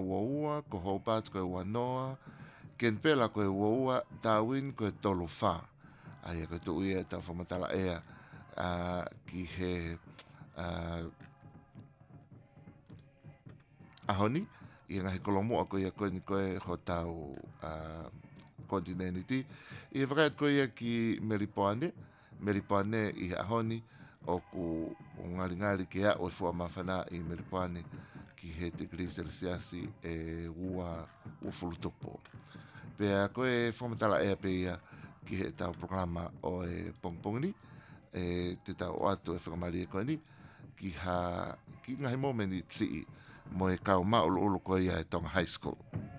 Waua, ko Hobart ko Wanoa, Kenpela ko Waua, Darwin ko Tolofa. Ai ko tu ia ta whamatala ea ki he ahoni, i ngahi kolomoa ko ia koe ni koe ho tau kontineniti. I whakai ko ia ki Meripoane i ahoni, o ku ngari ke a o fua mawhana i Meripoane ki he degree Celsius e ua fulutopo. Pea koe whamatala ea pe ia ki he tau programa o e Pongpongni, te tau o atu e whakamari e koe ni, ki ngahi momeni tii mo e kau maulu ulu koe ia e Tonga High School.